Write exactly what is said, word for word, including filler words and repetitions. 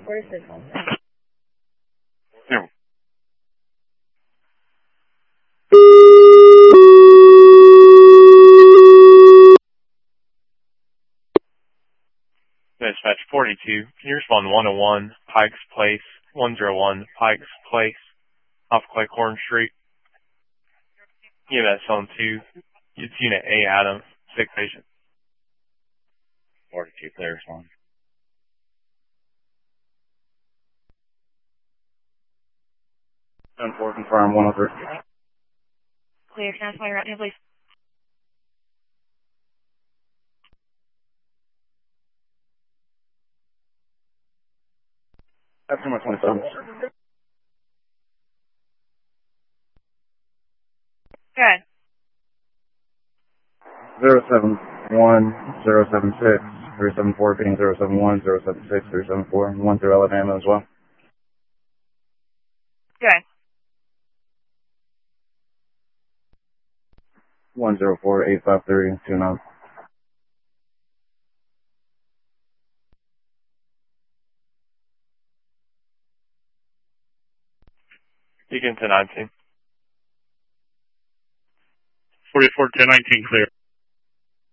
forty-six one. Yeah. Dispatch forty-two, can you respond one oh one Pikes Place, one oh one Pikes Place, off Cleghorn Street? Yeah, that's on two. It's Unit A, Adam, sick patient. forty-two, clear respond. ten four, confirm, one oh three. Clear, can I have my right now, please? That's number twenty-seven. Good. zero seven one, zero seven six, three seven four, being zero seven one, zero seven six, three seven four, one through Alabama as well. Good. one zero four, eight five three, two nine. Beacon ten nineteen. forty-four, ten nineteen, clear.